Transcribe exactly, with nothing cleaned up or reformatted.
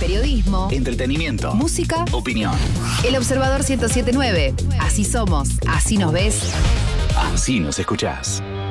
periodismo, entretenimiento, música, opinión. El Observador ciento siete punto nueve. Así somos, así nos ves. Así nos escuchás.